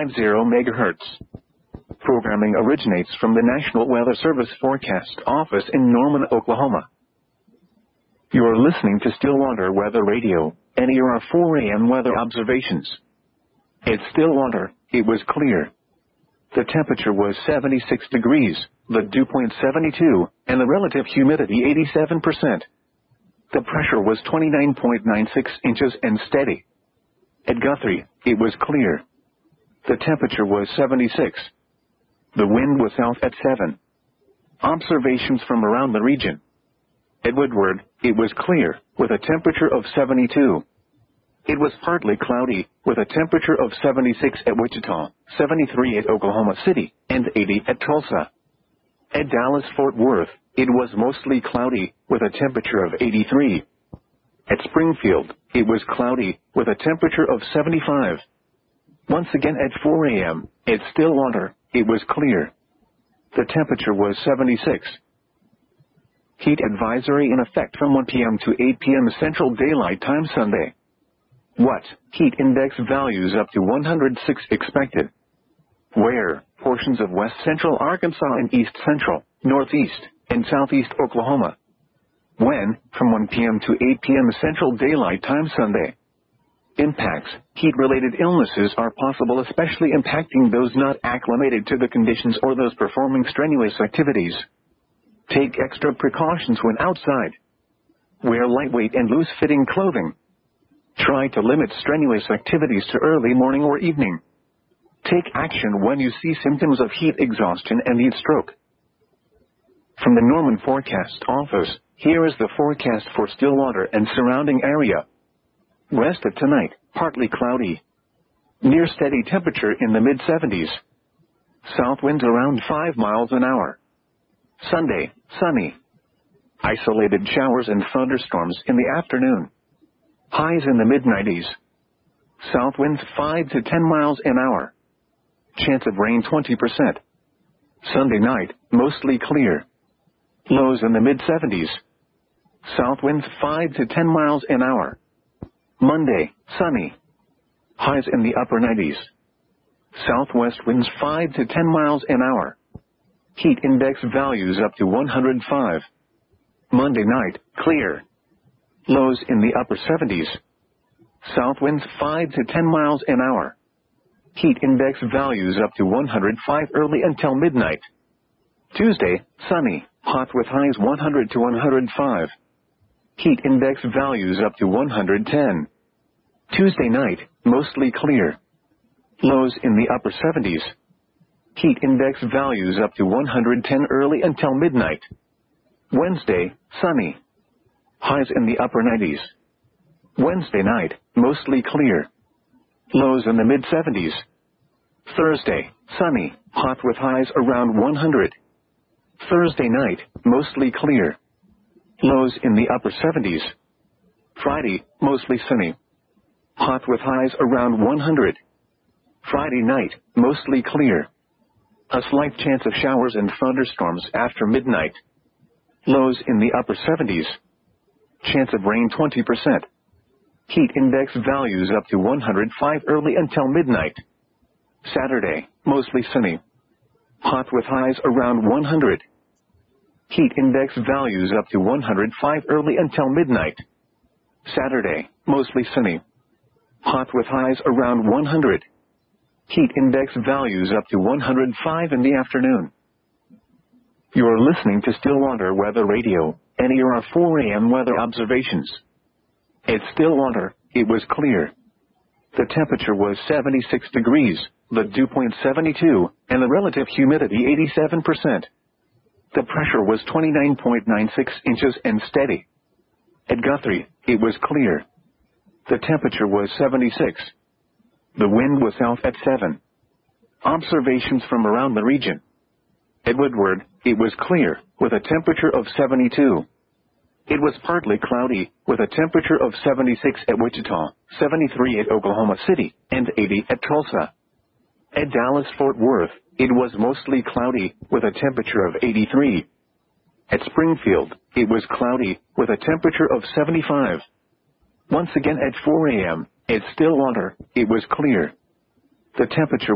MHz. Programming originates from the National Weather Service Forecast Office in Norman, Oklahoma. You are listening to Stillwater Weather Radio, and here are 4 a.m. weather observations. At Stillwater, it was clear. The temperature was 76 degrees, the dew point 72, and the relative humidity 87%. The pressure was 29.96 inches and steady. At Guthrie, it was clear. The temperature was 76. The wind was south at 7. Observations from around the region. At Woodward, it was clear, with a temperature of 72. It was partly cloudy, with a temperature of 76 at Wichita, 73 at Oklahoma City, and 80 at Tulsa. At Dallas-Fort Worth, it was mostly cloudy, with a temperature of 83. At Springfield, it was cloudy, with a temperature of 75. Once again at 4 a.m., at Stillwater, it was clear. The temperature was 76. Heat advisory in effect from 1 p.m. to 8 p.m. Central Daylight Time Sunday. What? Heat index values up to 106 expected. Where? Portions of west central Arkansas and east central, northeast, and southeast Oklahoma. When? From 1 p.m. to 8 p.m. Central Daylight Time Sunday. Impacts. Heat-related illnesses are possible, especially impacting those not acclimated to the conditions or those performing strenuous activities. Take extra precautions when outside. Wear lightweight and loose-fitting clothing. Try to limit strenuous activities to early morning or evening. Take action when you see symptoms of heat exhaustion and heat stroke. From the Norman Forecast Office, here is the forecast for Stillwater and surrounding area. West of tonight, partly cloudy. Near steady temperature in the mid-70s. South winds around 5 miles an hour. Sunday, sunny. Isolated showers and thunderstorms in the afternoon. Highs in the mid-90s. South winds 5 to 10 miles an hour. Chance of rain 20%. Sunday night, mostly clear. Lows in the mid-70s. South winds 5 to 10 miles an hour. Monday, sunny. Highs in the upper 90s. Southwest winds 5 to 10 miles an hour. Heat index values up to 105. Monday night, clear. Lows in the upper 70s. South winds 5 to 10 miles an hour. Heat index values up to 105 early until midnight. Tuesday, sunny, hot with highs 100 to 105. Heat index values up to 110. Tuesday night, mostly clear. Lows in the upper 70s. Heat index values up to 110 early until midnight. Wednesday, sunny. Highs in the upper 90s. Wednesday night, mostly clear. Lows in the mid-70s. Thursday, sunny, hot with highs around 100. Thursday night, mostly clear. Lows in the upper 70s. Friday, mostly sunny. Hot with highs around 100. Friday night, mostly clear. A slight chance of showers and thunderstorms after midnight. Lows in the upper 70s. Chance of rain 20%. Heat index values up to 105 early until midnight. Saturday, mostly sunny. Hot with highs around 100. Heat index values up to 105 early until midnight. Saturday, mostly sunny. Hot with highs around 100. Heat index values up to 105 in the afternoon. You are listening to Stillwater Weather Radio, and here are 4 a.m. weather observations. At Stillwater, it was clear. The temperature was 76 degrees, the dew point 72, and the relative humidity 87%. The pressure was 29.96 inches and steady. At Guthrie, it was clear. The temperature was 76. The wind was south at 7. Observations from around the region. At Woodward, it was clear, with a temperature of 72. It was partly cloudy, with a temperature of 76 at Wichita, 73 at Oklahoma City, and 80 at Tulsa. At Dallas-Fort Worth, it was mostly cloudy, with a temperature of 83. At Springfield, it was cloudy, with a temperature of 75. Once again at 4 a.m., at Stillwater, it was clear. The temperature